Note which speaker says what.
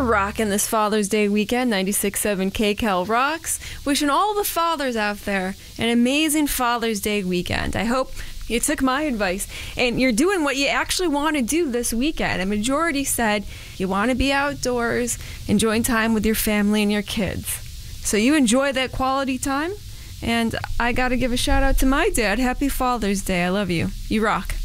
Speaker 1: rocking this Father's Day weekend. 96.7 KCAL rocks. Wishing all the fathers out there an amazing Father's Day weekend. I hope you took my advice and you're doing what you actually want to do this weekend. A majority said you want to be outdoors, enjoying time with your family and your kids. So you enjoy that quality time. And I got to give a shout out to my dad. Happy Father's Day. I love you. You rock.